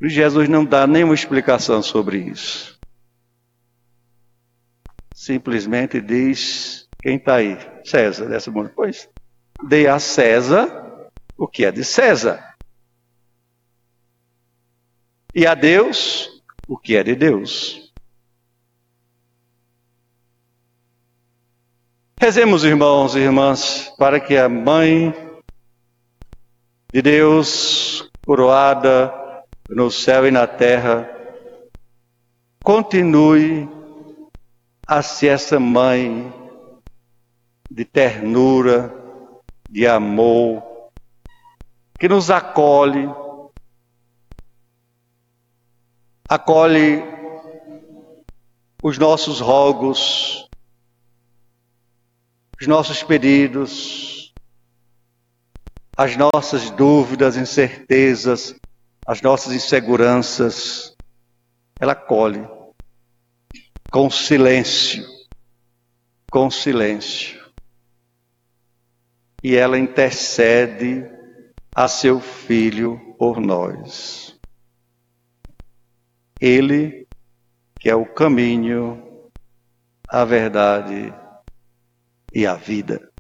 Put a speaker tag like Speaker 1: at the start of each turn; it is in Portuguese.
Speaker 1: E Jesus não dá nenhuma explicação sobre isso. Simplesmente diz, quem está aí? César, dessa mulher. Pois, dê a César o que é de César. E a Deus o que é de Deus. Rezemos, irmãos e irmãs, para que a Mãe de Deus, coroada no céu e na terra, continue a ser essa mãe de ternura, de amor, que nos acolhe os nossos rogos, os nossos pedidos, as nossas dúvidas, incertezas, as nossas inseguranças. Ela acolhe com silêncio. E ela intercede a seu Filho por nós. Ele que é o caminho, a verdade e a vida.